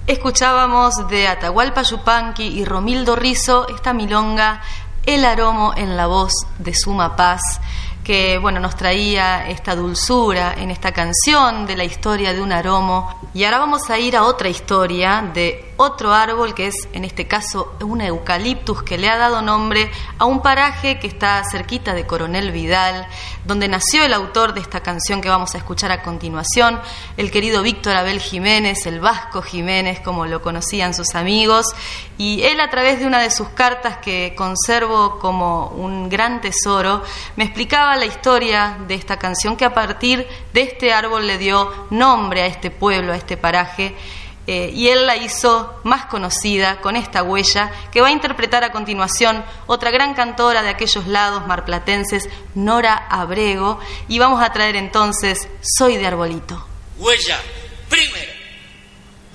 Escuchábamos de Atahualpa Yupanqui y Romildo Rizzo esta milonga El Aromo en la voz de Suma Paz, que nos traía esta dulzura en esta canción de la historia de un aromo. Y ahora vamos a ir a otra historia de otro árbol, que es en este caso un eucaliptus que le ha dado nombre a un paraje que está cerquita de Coronel Vidal, donde nació el autor de esta canción que vamos a escuchar a continuación, el querido Víctor Abel Jiménez, el Vasco Jiménez, como lo conocían sus amigos. Y él, a través de una de sus cartas que conservo como un gran tesoro, me explicaba la historia de esta canción, que a partir de este árbol le dio nombre a este pueblo, a este paraje, y él la hizo más conocida con esta huella que va a interpretar a continuación otra gran cantora de aquellos lados marplatenses, Nora Abrego, y vamos a traer entonces Soy de Arbolito. Huella, primero.